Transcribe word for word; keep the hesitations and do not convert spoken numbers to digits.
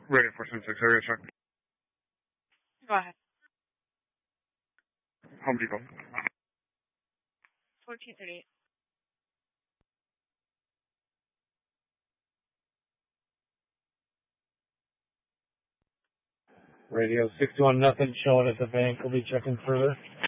Ready for some six area check. Go ahead. Home Depot. fourteen thirty-eight. Radio six one nothing showing at the bank. We'll be checking further.